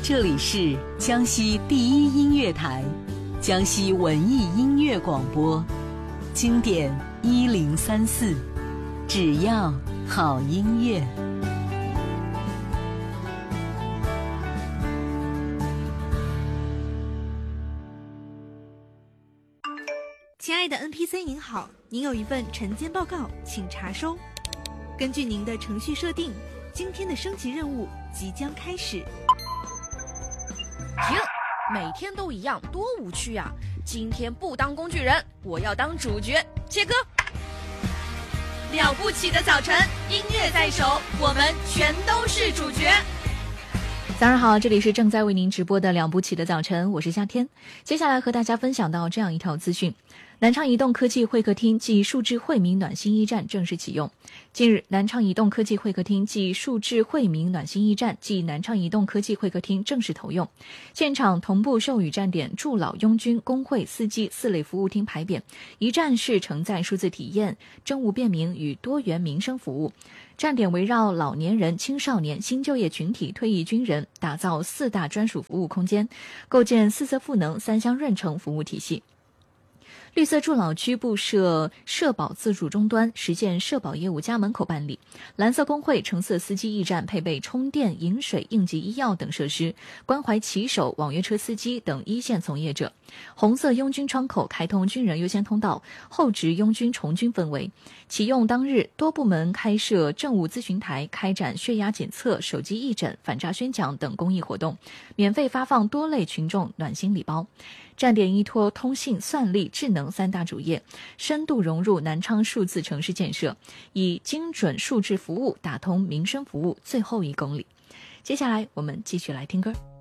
这里是江西第一音乐台，江西文艺音乐广播，经典1034，只要好音乐。 亲爱的 NPC 您好，您有一份晨间报告，请查收。根据您的程序设定，今天的升级任务即将开始。 停！每天都一样，多无趣啊！今天不当工具人，我要当主角。切歌！了不起的早晨，音乐在手，我们全都是主角。 早上好，这里是正在为您直播的了不起的早晨，我是夏天。接下来和大家分享到这样一条资讯：南昌移动科技会客厅暨数智惠民暖心驿站正式启用。近日，南昌移动科技会客厅暨数智惠民暖心驿站暨南昌移动科技会客厅正式投用，现场同步授予站点驻老拥军工会司机4类服务厅牌匾，一站式承载数字体验、政务便民与多元民生服务。站点围绕老年人、青少年、新就业群体、退役军人，打造4大专属服务空间，构建4色赋能、3相润成服务体系。绿色助老区布设社保自助终端，实现社保业务家门口办理。蓝色工会橙色司机驿站配备充电、饮水、应急医药等设施，关怀骑手、网约车司机等一线从业者。红色拥军窗口开通军人优先通道，后值拥军从军氛围。启用当日，多部门开设政务咨询台，开展血压检测、手机义诊、反诈宣讲等公益活动，免费发放多类群众暖心礼包。站点依托通信、算力、智能3大主业，深度融入南昌数字城市建设，以精准数字服务打通民生服务最后1公里。接下来我们继续来听歌。